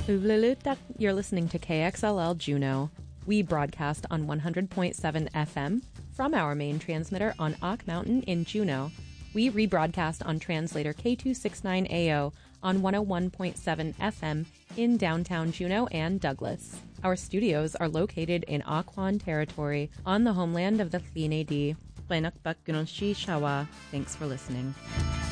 Uvlulutak, you're listening to KXLL Juneau. We broadcast on 100.7 FM from our main transmitter on Ock Mountain in Juneau. We rebroadcast on translator K269AO on 101.7 FM in downtown Juneau and Douglas. Our studios are located in Occoquan territory on the homeland of the Tl'in Thanks for listening.